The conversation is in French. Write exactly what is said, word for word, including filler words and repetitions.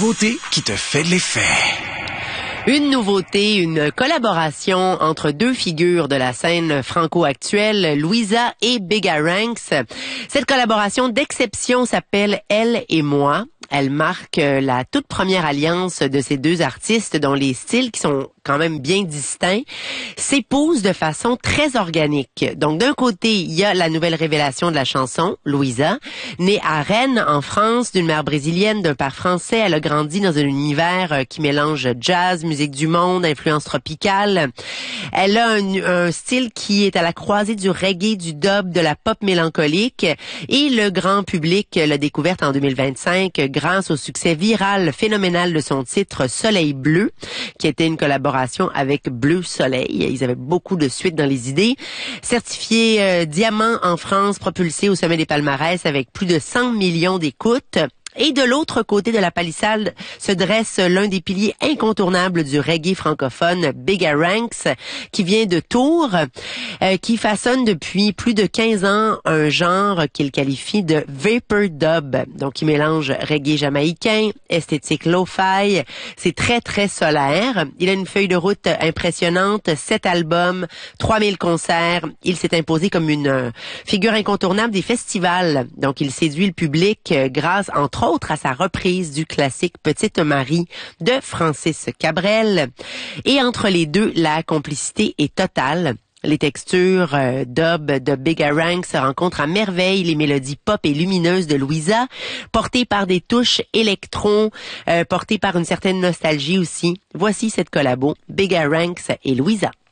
nouveauté qui te fait de l'effet. Une nouveauté, une collaboration entre deux figures de la scène franco-actuelle, Louisa et Bigga Ranks. Cette collaboration d'exception s'appelle Elle et moi. Elle marque la toute première alliance de ces deux artistes dont les styles, qui sont quand même bien distincts, s'épousent de façon très organique. Donc d'un côté, il y a la nouvelle révélation de la chanson, Louisa, née à Rennes, en France, d'une mère brésilienne, d'un père français. Elle a grandi dans un univers qui mélange jazz, musique du monde, influence tropicale. Elle a un, un style qui est à la croisée du reggae, du dub, de la pop mélancolique, et le grand public l'a découverte en deux mille vingt-cinq grâce au succès viral phénoménal de son titre Soleil bleu, qui était une collaboration avec Bleu Soleil. Ils avaient beaucoup de suite dans les idées. Certifié euh, diamant en France, propulsé au sommet des palmarès avec plus de cent millions d'écoutes. Et de l'autre côté de la palissade se dresse l'un des piliers incontournables du reggae francophone, Bigga Ranks, qui vient de Tours, euh, qui façonne depuis plus de quinze ans un genre qu'il qualifie de vapor dub. Donc, il mélange reggae jamaïcain, esthétique lo-fi. C'est très, très solaire. Il a une feuille de route impressionnante, sept albums, trois mille concerts. Il s'est imposé comme une euh, figure incontournable des festivals. Donc, il séduit le public euh, grâce, entre autre à sa reprise du classique Petite Marie de Francis Cabrel. Et entre les deux, la complicité est totale. Les textures euh, dub de Bigga Ranks rencontrent à merveille les mélodies pop et lumineuses de Louisa, portées par des touches électro, euh, portées par une certaine nostalgie aussi. Voici cette collabo, Bigga Ranks et Louisa.